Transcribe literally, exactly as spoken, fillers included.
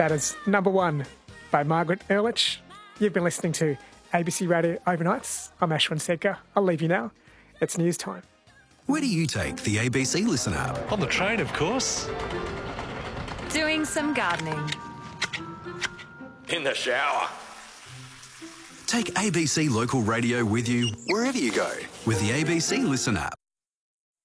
That is Number One by Margaret Ehrlich. You've been listening to A B C Radio Overnights. I'm Ashwin Sedka. I'll leave you now. It's news time. Where do you take the A B C Listen app? On the train, of course. Doing some gardening. In the shower. Take A B C Local Radio with you wherever you go with the A B C Listen app.